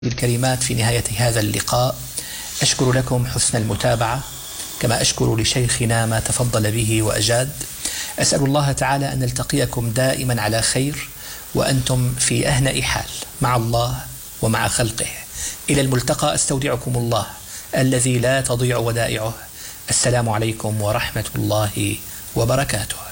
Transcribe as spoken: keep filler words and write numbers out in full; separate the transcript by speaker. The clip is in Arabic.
Speaker 1: الكريمات، في نهاية هذا اللقاء أشكر لكم حسن المتابعة، كما أشكر لشيخنا ما تفضل به وأجاد. أسأل الله تعالى أن نلتقيكم دائما على خير وأنتم في أهنأ حال مع الله ومع خلقه. إلى الملتقى، أستودعكم الله الذي لا تضيع ودائعه. السلام عليكم ورحمة الله وبركاته.